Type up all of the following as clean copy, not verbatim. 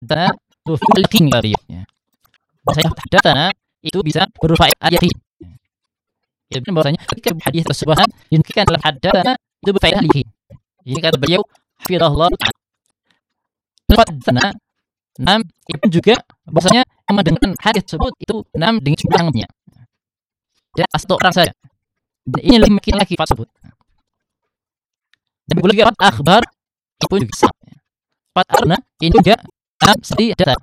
haddatsana tufidul yaqin ya. Bahasa haddatsana itu bisa berfaedah al-yaqin. Ya, bahwasanya ketika hadis tersebut dinukilkan dalam haddatsana itu berfaedah al-yaqin. Ini kata beliau hafizahullah ta'ala. Haddatsana itu juga bahwasanya yang mendengarkan hadis tersebut itu dengan jumlahnya. Dan satu orang saja. Dan ini lebih makin lagi tersebut. Dan boleh lihat akhbar itu pun juga sama. Arna ini juga sedih data.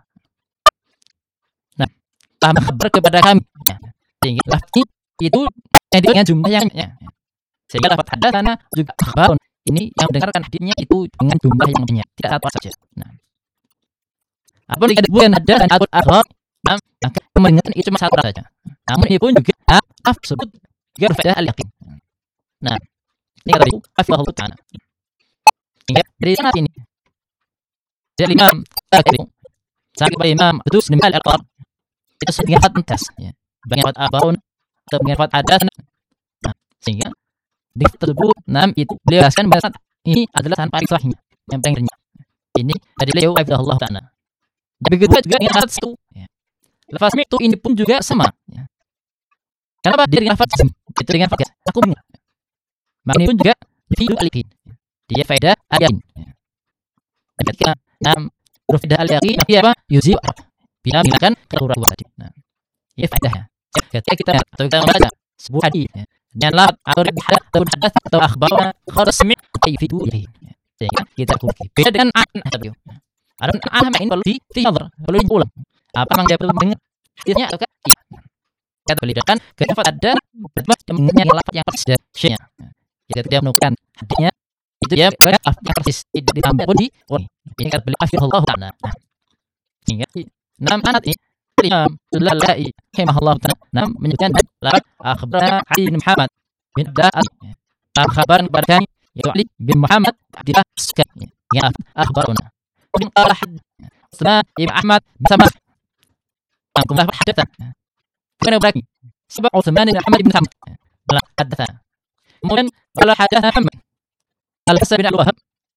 Nah, telah kabar kepada kami. Sehingga lafzi itu dengan jumlah yang sehingga lafaz hadatsana juga akhbar ini yang mendengarkan hadisnya itu dengan jumlah yang banyak, tidak satu saja. Nah, apabila disebutkan hadatsana atau akhbar, maka mendengarkan itu cuma satu saja. Namun ini pun juga tersebut juga berfaedah al-yaqin. Nah, ini kata beliau hafizahullah ta'ala. Hingga dari sana ini dari Imam Al-Qari sampai kepada Imam Abdus bin Al-Qar itu dengan lafaz muntas ya. Dengan lafaz abaun atau dengan lafaz hadatsana. Nah, sehingga di tersebut itu beliau jelaskan bahwa ini adalah tanpa islahnya yang paling renyah. Ini dari beliau hafizahullah ta'ala. Dan begitu juga dengan lafaz itu ya. Lafaz itu ini pun juga sama ya. Kenapa dia dengan lafaz itu dengan lafaz aku dengar. Maka ini pun juga fi'il al-yaqin. Dia faedah al-yaqin. Ketika berfaedah al-yaqin dia apa? Yuzi bila menggunakan keraguan tadi. Nah, ini faedahnya. Ketika kita atau kita membaca sebuah hadis dengan lafaz atau hadats atau akhbar kharsmi fi'il al-yaqin. Sehingga kita kuki. Beda dengan tadi. Ada ini perlu dinazar, perlu diulang. Apa memang dia perlu mendengar hadisnya atau tidak? Kita bedakan kenapa ada mengenai lafaz yang persis dan syai'nya. Jika tidak menemukan hadisnya itu dia lafaz yang persis ditambah pun di ini kata beliau hafizahullah ta'ala. Sehingga anak ini Imam Al-Lalai rahimahullah ta'ala menyebutkan lafaz akhbarana Ali bin Muhammad bin Da'ad khabaran kepada kami yaitu Ali bin Muhammad Abdillah Askan ya akhbaruna min qala haddatsana Imam Ahmad bin Samah lafaz hadatsana كان براكي سبق عثمان بن محمد بن حنبل قال حدثنا kemudian قال حدثنا محمد قال حسن بن الوهاب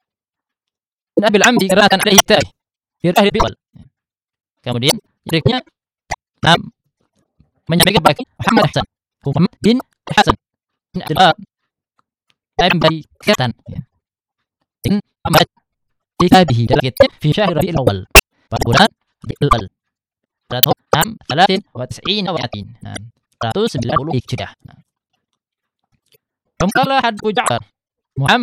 بن ابي العمدي قراءة عليه التاء في اهل البيض kemudian berikutnya menyampaikan bagi Muhammad Hasan Muhammad bin Hasan bin Abdullah bin Baikatan in Muhammad في كتابه في شهر ربيع الاول pada bulan Rabiul Awal pada tahun 93 ومائتين 190 Hijriah. Qala haddu Ja'far Muhammad